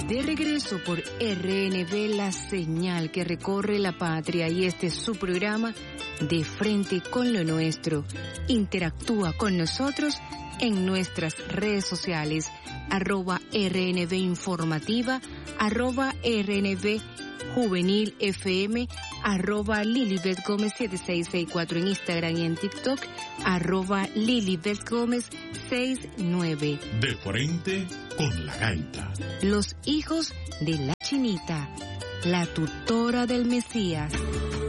De regreso por RNB, la señal que recorre la patria, y este es su programa De Frente con lo Nuestro. Interactúa con nosotros en nuestras redes sociales, @RNB Informativa, @RNB Juvenil FM, @Lilibet Gómez 7664 en Instagram y en TikTok, @Lilibet Gómez 69. De Frente con la Gaita. Los hijos de la Chinita, la tutora del Mesías.